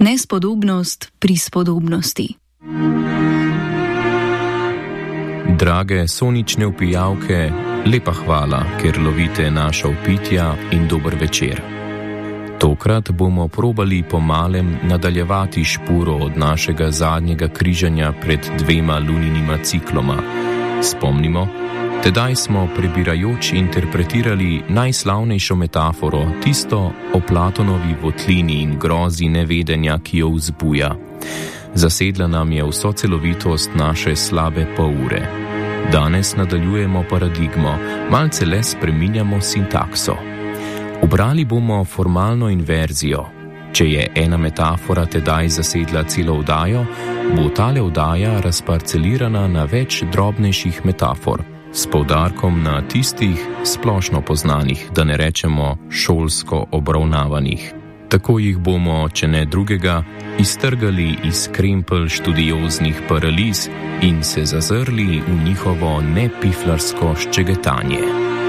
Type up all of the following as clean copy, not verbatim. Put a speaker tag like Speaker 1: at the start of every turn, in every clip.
Speaker 1: Nespodobnost pri spodobnosti.
Speaker 2: Drage sonične vpijavke, lepa hvala, ker lovite naša vpitja in dober večer. Tokrat bomo probali po malem nadaljevati špuro od našega zadnjega križanja pred 2 luninima cikloma. Spomnimo, tedaj smo prebirajoč interpretirali najslavnejšo metaforo, tisto o Platonovi votlini in grozi nevedenja, ki jo vzbuja. Zasedla nam je vso celovitost naše slabe pol ure. Danes nadaljujemo paradigmo, malce le spreminjamo sintakso. Ubrali bomo formalno inverzijo. Če je ena metafora tedaj zasedla celo oddajo, bo tale oddaja razparcelirana na več drobnejših metafor, s poudarkom na tistih splošno poznanih, da ne rečemo šolsko obravnavanih. Tako jih bomo, če ne drugega, iztrgali iz krempelj študioznih paraliz in se zazrli v njihovo nepiflarsko ščegetanje.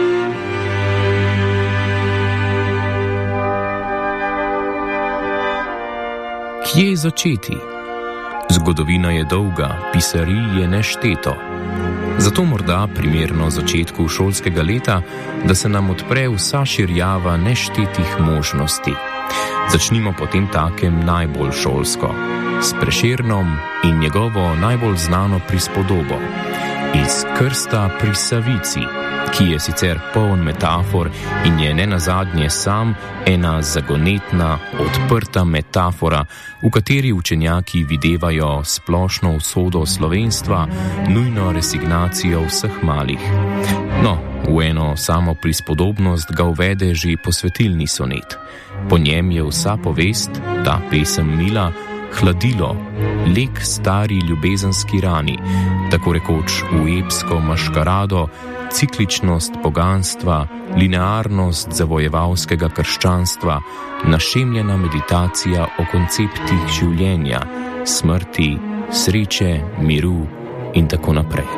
Speaker 2: Kje začeti? Zgodovina je dolga, pisarij je nešteto. Zato morda primerno začetku šolskega leta, da se nam odpre vsa širjava neštetih možnosti. Začnimo potem takem najbolj šolsko, s Prešernom in njegovo najbolj znano prispodobo, iz Krsta pri Savici, ki je sicer poln metafor in je nenazadnje sam ena zagonetna, odprta metafora, v kateri učenjaki videvajo splošno usodo slovenstva, nujno resignacijo vseh malih. No, v eno samo prispodobnost ga uvede že posvetilni sonet. Po njem je vsa povest, ta pesem mila, hladilo, lek stari ljubezenski rani, tako rekoč v epsko maškarado, cikličnost poganstva, linearnost zavojevalskega krščanstva, našemljena meditacija o konceptih življenja, smrti, sreče, miru in tako naprej.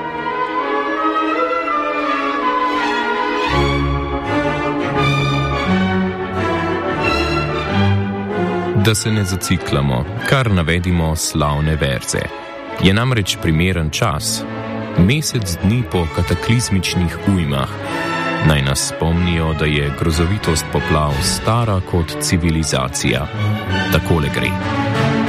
Speaker 2: Da se ne zaciklamo, kar navedimo slavne verze. Je namreč primeren čas, mesec dni po kataklizmičnih ujmah. Naj nas spomnijo, da je grozovitost poplav stara kot civilizacija. Takole gre.